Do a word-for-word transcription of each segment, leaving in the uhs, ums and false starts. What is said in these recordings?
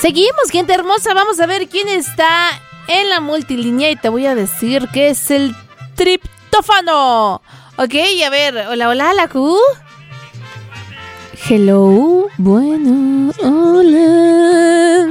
Seguimos, gente hermosa. Vamos a ver quién está en la multilínea y te voy a decir que es el triptófano. Ok, a ver, hola, hola, la Q. Hello, bueno, hola.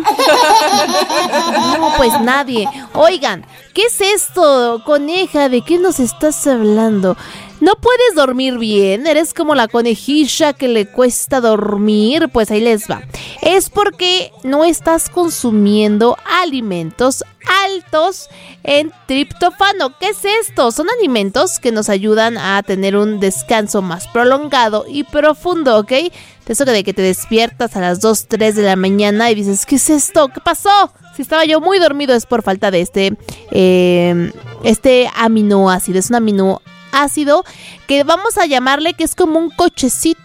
No, pues nadie. Oigan, ¿qué es esto, coneja? ¿De qué nos estás hablando? ¿No puedes dormir bien? ¿Eres como la conejilla que le cuesta dormir? Pues ahí les va. Es porque no estás consumiendo alimentos altos en triptófano. ¿Qué es esto? Son alimentos que nos ayudan a tener un descanso más prolongado y profundo, ¿ok? De eso de que te despiertas a las dos, tres de la mañana y dices, ¿qué es esto? ¿Qué pasó? Si estaba yo muy dormido es por falta de este, eh, este aminoácido. Es un aminoácido que vamos a llamarle que es como un cochecito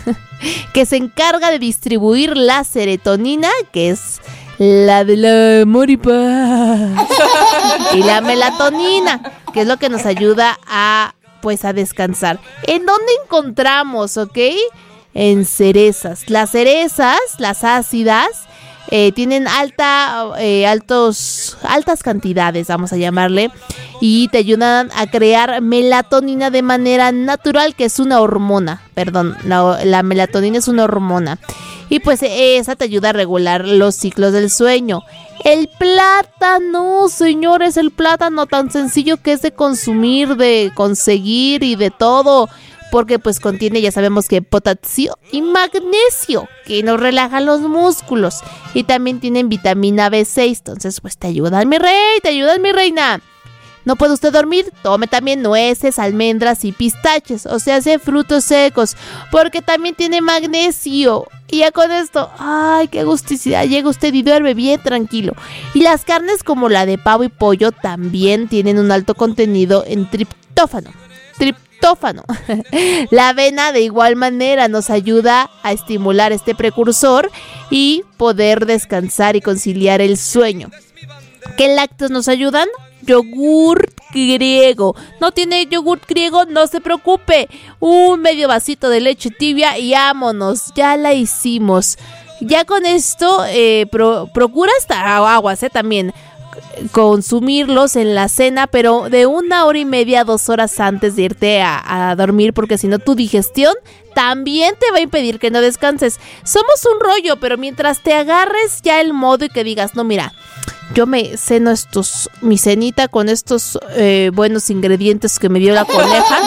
que se encarga de distribuir la serotonina, que es la del amor y paz, y la melatonina, que es lo que nos ayuda a, pues, a descansar. ¿En dónde encontramos, ok? En cerezas. Las cerezas, las ácidas, eh, tienen alta, eh, altos, altas cantidades, vamos a llamarle, y te ayudan a crear melatonina de manera natural, que es una hormona. Perdón, la, la melatonina es una hormona. Y pues esa te ayuda a regular los ciclos del sueño. El plátano, señores, el plátano tan sencillo que es de consumir, de conseguir y de todo. Porque pues contiene, ya sabemos que potasio y magnesio, que nos relajan los músculos. Y también tienen vitamina B seis, entonces pues te ayudan, mi rey, te ayudan, mi reina. ¿No puede usted dormir? Tome también nueces, almendras y pistaches, o sea, hace frutos secos, porque también tiene magnesio. Y ya con esto, ¡ay, qué gusticidad! Llega usted y duerme bien tranquilo. Y las carnes como la de pavo y pollo también tienen un alto contenido en triptófano. Triptófano. La avena de igual manera nos ayuda a estimular este precursor y poder descansar y conciliar el sueño. ¿Qué lácteos nos ayudan? Yogurt griego. ¿No tiene yogurt griego? No se preocupe. Un medio vasito de leche tibia y vámonos. Ya la hicimos. Ya con esto, eh, pro, procura hasta aguas, eh, también. Consumirlos en la cena, pero de una hora y media, dos horas antes de irte a, a dormir, porque si no tu digestión también te va a impedir que no descanses. Somos un rollo, pero mientras te agarres ya el modo y que digas, no, mira, yo me ceno estos, mi cenita con estos eh, buenos ingredientes que me dio la coneja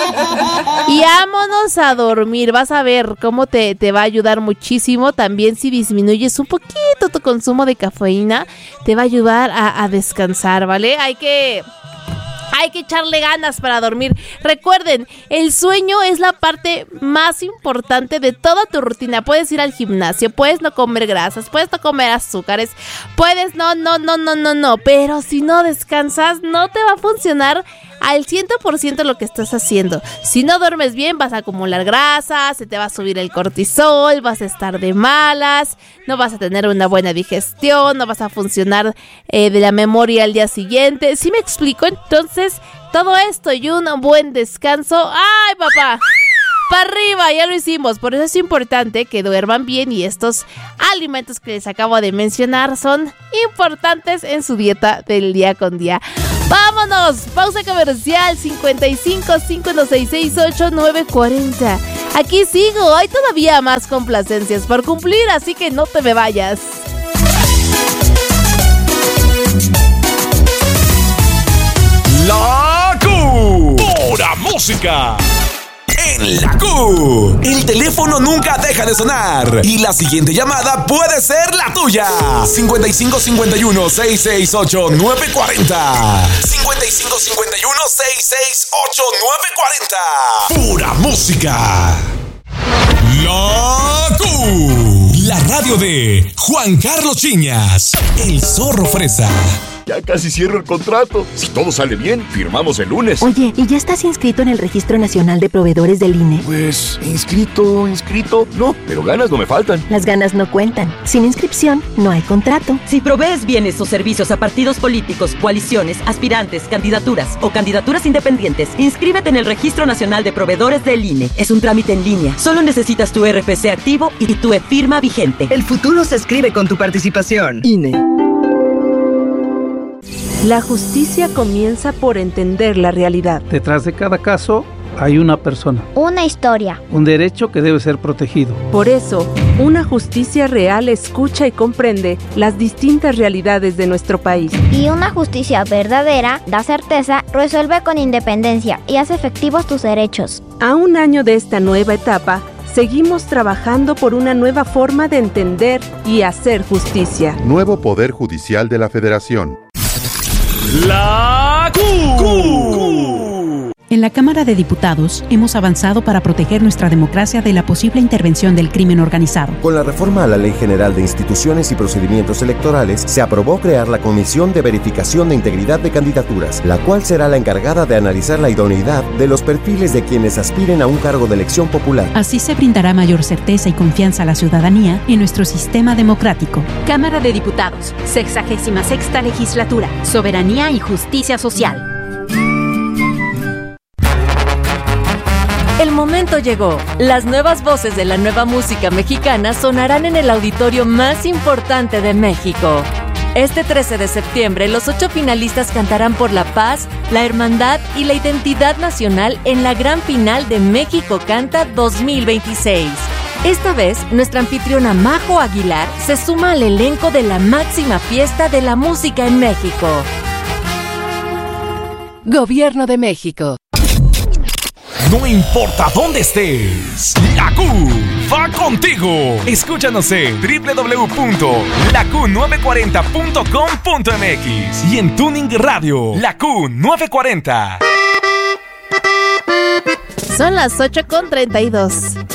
y vámonos a dormir. Vas a ver cómo te, te va a ayudar muchísimo. También si disminuyes un poquito tu consumo de cafeína, te va a ayudar a, a descansar, ¿vale? Hay que... Hay que echarle ganas para dormir. Recuerden, el sueño es la parte más importante de toda tu rutina. Puedes ir al gimnasio, puedes no comer grasas, puedes no comer azúcares, puedes no, no, no, no, no, no. Pero si no descansas, no te va a funcionar al cien por ciento lo que estás haciendo. Si no duermes bien, vas a acumular grasa, se te va a subir el cortisol, vas a estar de malas, no vas a tener una buena digestión, no vas a funcionar eh, de la memoria al día siguiente. ¿Sí me explico? Entonces, todo esto y un buen descanso. ¡Ay, papá! ¡Para arriba! Ya lo hicimos. Por eso es importante que duerman bien y estos alimentos que les acabo de mencionar son importantes en su dieta del día con día. ¡Vámonos! Pausa comercial cincuenta y cinco, cincuenta y seis, sesenta y seis, ochenta y nueve, cuarenta. Aquí sigo. Hay todavía más complacencias por cumplir, así que no te me vayas. La Q. Pura música. En la Q, el teléfono nunca deja de sonar y la siguiente llamada puede ser la tuya. cincuenta y cinco, cincuenta y uno, sesenta y seis, ochenta y nueve, cuarenta. cincuenta y cinco, cincuenta y uno, sesenta y seis, ochenta y nueve, cuarenta. Pura música. La Q, la radio de Juan Carlos Chiñas, el Zorro Fresa. Ya casi cierro el contrato. Si todo sale bien, firmamos el lunes. Oye, ¿y ya estás inscrito en el Registro Nacional de Proveedores del I N E? Pues, inscrito, inscrito. No, pero ganas no me faltan. Las ganas no cuentan. Sin inscripción, no hay contrato. Si provees bienes o servicios a partidos políticos, coaliciones, aspirantes, candidaturas o candidaturas independientes, inscríbete en el Registro Nacional de Proveedores del I N E. Es un trámite en línea. Solo necesitas tu R F C activo y tu e-firma vigente. El futuro se escribe con tu participación. I N E. La justicia comienza por entender la realidad. Detrás de cada caso hay una persona. Una historia. Un derecho que debe ser protegido. Por eso, una justicia real escucha y comprende las distintas realidades de nuestro país. Y una justicia verdadera da certeza, resuelve con independencia y hace efectivos tus derechos. A un año de esta nueva etapa, seguimos trabajando por una nueva forma de entender y hacer justicia. Nuevo Poder Judicial de la Federación. La Q. En la Cámara de Diputados hemos avanzado para proteger nuestra democracia de la posible intervención del crimen organizado. Con la reforma a la Ley General de Instituciones y Procedimientos Electorales, se aprobó crear la Comisión de Verificación de Integridad de Candidaturas, la cual será la encargada de analizar la idoneidad de los perfiles de quienes aspiren a un cargo de elección popular. Así se brindará mayor certeza y confianza a la ciudadanía en nuestro sistema democrático. Cámara de Diputados, sexagésima sexta legislatura, soberanía y justicia social. El momento llegó. Las nuevas voces de la nueva música mexicana sonarán en el auditorio más importante de México. Este trece de septiembre, los ocho finalistas cantarán por la paz, la hermandad y la identidad nacional en la gran final de México Canta dos mil veintiséis. Esta vez, nuestra anfitriona Majo Aguilar se suma al elenco de la máxima fiesta de la música en México. Gobierno de México. No importa dónde estés, la Q va contigo. Escúchanos en doble u doble u doble u punto la q nueve cuarenta punto com punto m x y en Tuning Radio, la Q nueve cuarenta. Son las ocho con treinta y dos.